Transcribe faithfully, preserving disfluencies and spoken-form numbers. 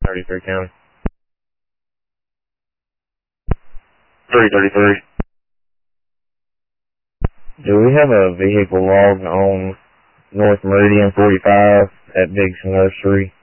thirty-three County. three thirty-three. Do we have a vehicle log on North Meridian forty-five at Biggs Nursery?